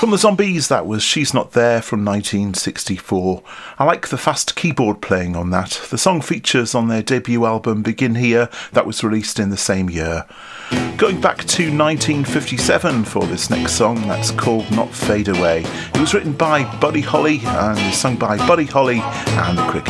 From the Zombies, that was She's Not There from 1964. I like the fast keyboard playing on that. The song features on their debut album Begin Here, that was released in the same year. Going back to 1957 for this next song, that's called Not Fade Away. It was written by Buddy Holly and is sung by Buddy Holly and the Crickets.